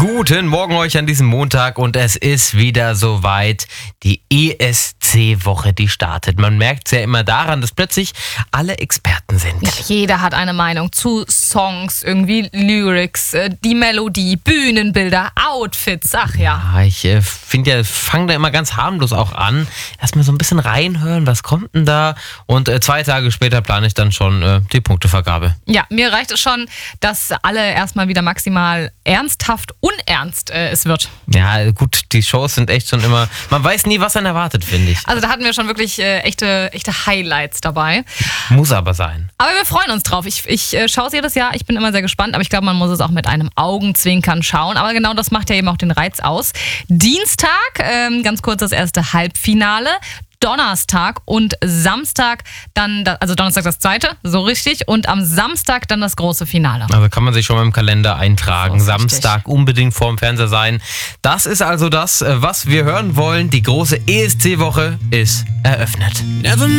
Guten Morgen euch an diesem Montag und es ist wieder soweit. Die ESC-Woche, die startet. Man merkt es ja immer daran, dass plötzlich alle Experten sind. Ja, jeder hat eine Meinung zu Songs, irgendwie Lyrics, die Melodie, Bühnenbilder, Outfits, ach ja. Ich finde ja, fange da immer ganz harmlos auch an. Erstmal so ein bisschen reinhören, was kommt denn da? Und 2 Tage später plane ich dann schon die Punktevergabe. Ja, mir reicht es schon, dass alle erstmal wieder maximal ernsthaft unernst es wird. Ja, gut, die Shows sind echt schon immer, man weiß nie, was einen erwartet, finde ich. Also da hatten wir schon wirklich echte Highlights dabei. Muss aber sein. Aber wir freuen uns drauf. Ich schaue es jedes Jahr. Ich bin immer sehr gespannt, aber ich glaube, man muss es auch mit einem Augenzwinkern schauen. Aber genau das macht ja eben auch den Reiz aus. Dienstag, ganz kurz das erste Halbfinale. Donnerstag und Samstag dann, also Donnerstag das zweite, so richtig, und am Samstag dann das große Finale. Also kann man sich schon mal im Kalender eintragen. So Samstag richtig. unbedingt vorm Fernseher sein. Das ist also das, was wir hören wollen. Die große ESC-Woche ist eröffnet.